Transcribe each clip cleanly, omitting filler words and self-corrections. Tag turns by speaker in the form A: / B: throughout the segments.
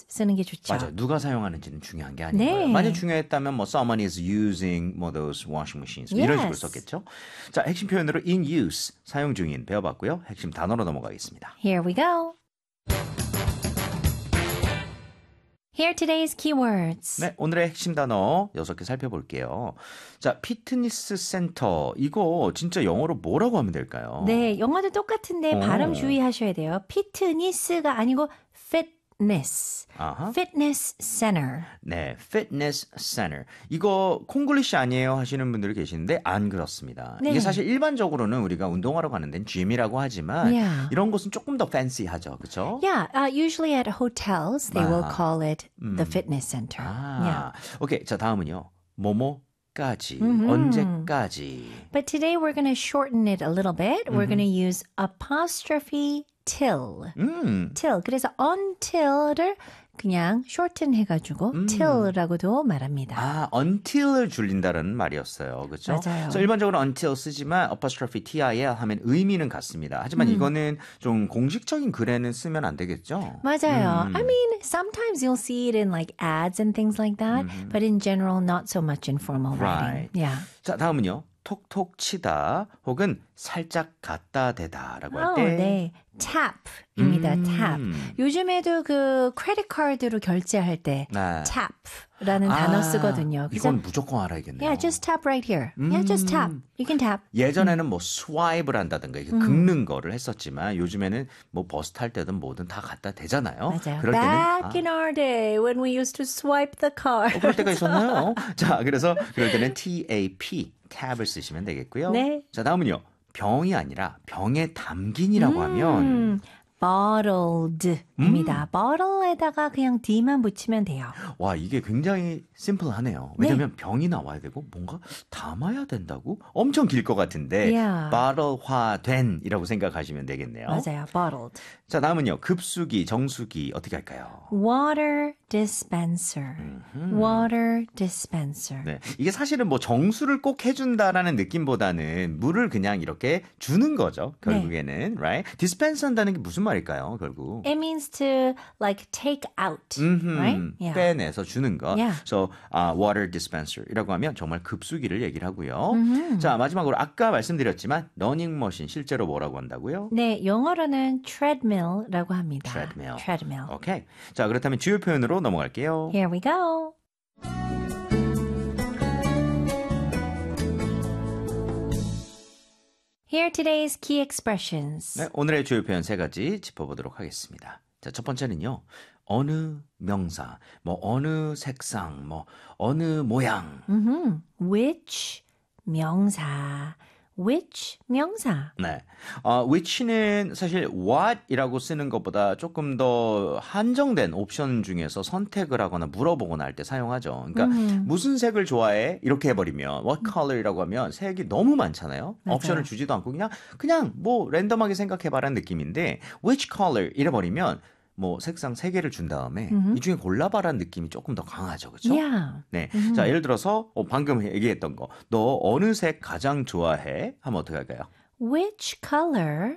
A: 쓰는 게 좋죠.
B: 맞아요. 누가 사용하는지는 중요한 게 아니고요.
A: 네.
B: 만약 중요했다면 뭐 someone is using 뭐 those washing machines 이런 식으로 썼겠죠. 자, 핵심 표현으로 in use 사용 중인 배워봤고요. 핵심 단어로 넘어가겠습니다.
A: Here we go. Here are today's keywords.
B: 네, 오늘의 핵심 단어 6개 살펴볼게요. 자, 피트니스 센터. 이거 진짜 영어로 뭐라고 하면 될까요?
A: 네, 영어도 똑같은데 발음 주의하셔야 돼요. 피트니스가 아니고 fitness.
B: 아하.
A: Fitness center.
B: 네, fitness center. 이거 콩글리시 아니에요 하시는 분들이 계시는데 안 그렇습니다.
A: 네.
B: 이게 사실 일반적으로는 우리가 운동하러 가는 데는 gym이라고 하지만
A: Yeah.
B: 이런 곳은 조금 더 fancy하죠. 그렇죠?
A: Yeah, usually at hotels they will call it the fitness center. Yeah.
B: 오케이. 자, 다음은요. 뭐뭐까지. 언제까지.
A: But today we're going to shorten it a little bit. We're going to use apostrophe till. till. 그래서 until을 그냥 shorten 해가지고 till라고도 말합니다.
B: 아, until을 줄인다는 말이었어요. 그렇죠?
A: 맞아요.
B: 그래서 일반적으로 until 쓰지만 apostrophe til 하면 의미는 같습니다. 하지만 이거는 좀 공식적인 글에는 쓰면 안 되겠죠?
A: 맞아요. I mean, sometimes you'll see it in like ads and things like that, but in general, not so much in formal writing.
B: Right.
A: Yeah.
B: 자, 다음은요. 톡톡 치다 혹은 살짝 갖다 대다라고 할 때
A: 네. tap입니다. tap. 요즘에도 그 크레딧 카드로 결제할 때
B: 네.
A: tap라는 단어 쓰거든요. 그래서
B: 이건 무조건 알아야겠네요.
A: Yeah, just tap right here. Yeah, just tap. You can tap.
B: 예전에는 뭐 스와이프를 한다든가 이렇게 긁는 거를 했었지만 요즘에는 뭐 버스 탈 때든 뭐든 다 갖다 대잖아요.
A: 맞아요.
B: 그럴
A: Back
B: 때는
A: in our day when we used to swipe the card.
B: 그럴 때가 있었나요? 자, 그래서 그럴 때는 TAP, tab을 쓰시면 되겠고요.
A: 네.
B: 자, 다음은요. 병이 아니라 병에 담긴이라고 하면
A: bottled입니다. bottle에다가 그냥 D만 붙이면 돼요.
B: 와, 이게 굉장히 심플하네요. 왜냐면 병이 나와야 되고 뭔가 담아야 된다고? 엄청 길 것 같은데
A: Yeah.
B: bottle화된이라고 생각하시면 되겠네요.
A: 맞아요. bottled.
B: 자, 다음은요. 급수기, 정수기 어떻게 할까요?
A: water dispenser. water dispenser.
B: 네, 이게 사실은 뭐 정수를 꼭 해준다라는 느낌보다는 물을 그냥 이렇게 주는 거죠. 결국에는, right? dispense 한다는 게 무슨 말일까요? 결국.
A: It means to like take out, right? Yeah.
B: 빼내서 주는 거.
A: Yeah.
B: So, water dispenser이라고 하면 정말 급수기를 얘기를 하고요. 자, 마지막으로 아까 말씀드렸지만 러닝머신 실제로 뭐라고 한다고요?
A: 네, 영어로는 treadmill라고 합니다.
B: treadmill.
A: treadmill.
B: 오케이. 자, 그렇다면 주요 표현으로 넘어갈게요.
A: Here we go. Here are today's key expressions.
B: 네, 오늘의 주요 표현 3가지 짚어보도록 하겠습니다. 자, 첫 번째는요. 어느 명사, 뭐 어느 색상, 뭐 어느 모양.
A: Which 명사. Which 명사.
B: 네. which는 사실 what이라고 쓰는 것보다 조금 더 한정된 옵션 중에서 선택을 하거나 물어보거나 할 때 사용하죠. 그러니까 무슨 색을 좋아해? 이렇게 해버리면 what color이라고 하면 색이 너무 많잖아요.
A: 맞아요.
B: 옵션을 주지도 않고 그냥 뭐 랜덤하게 생각해봐라는 느낌인데 which color 이래버리면 뭐 색상 3개를 준 다음에 이 중에 골라봐라는 느낌이 조금 더 강하죠. 그렇죠?
A: Yeah.
B: 네. 자, 예를 들어서 방금 얘기했던 거. 너 어느 색 가장 좋아해? 하면 어떻게 할까요?
A: Which color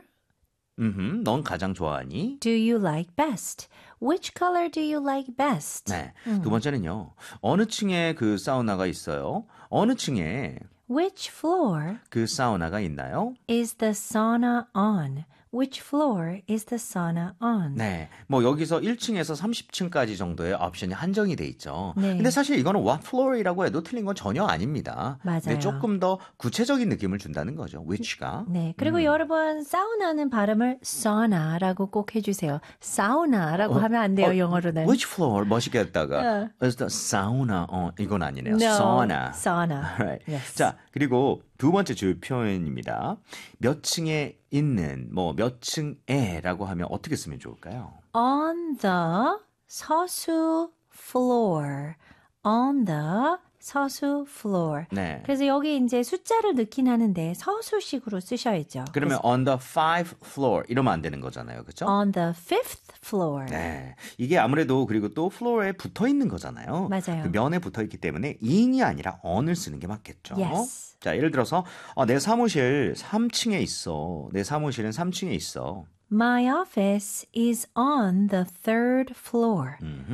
B: 넌 가장 좋아하니?
A: do you like best? Which color do you like best?
B: 네. 두 번째는요. 어느 층에 그 사우나가 있어요? 어느 층에
A: Which floor
B: 그 사우나가 있나요?
A: is the sauna on? Which floor is the sauna on?
B: 네. 뭐 여기서 1층에서 30층까지 정도의 옵션이 한정이 돼 있죠.
A: 네.
B: 근데 사실 이거는 what floor이라고 해도 틀린 건 전혀 아닙니다.
A: 맞아요.
B: 근데 조금 더 구체적인 느낌을 준다는 거죠. which가.
A: 네. 그리고 여러분 사우나는 발음을 sauna라고 꼭 해주세요. 사우나라고 하면 안 돼요. 영어로는.
B: Which floor? 멋있게 했다가 Is the sauna on? 이건 아니네요.
A: No.
B: sauna.
A: sauna.
B: Right.
A: Yes.
B: 자, 그리고 두 번째 주요 표현입니다. 몇 층에 있는, 뭐 몇 층에라고 하면 어떻게 쓰면 좋을까요?
A: On the 서수 floor. On the 서수 floor.
B: 네.
A: 그래서 여기 이제 숫자를 넣긴 하는데 서수식으로 쓰셔야죠.
B: 그러면 on the 5th floor 이러면 안 되는 거잖아요. 그렇죠?
A: On the fifth floor.
B: 네. 이게 아무래도 그리고 또 floor에 붙어 있는 거잖아요.
A: 맞아요.
B: 그 면에 붙어 있기 때문에 in이 아니라 on을 쓰는 게 맞겠죠.
A: Yes.
B: 자, 예를 들어서 내 사무실 3층에 있어. 내 사무실은 3층에 있어.
A: My office is on the third floor.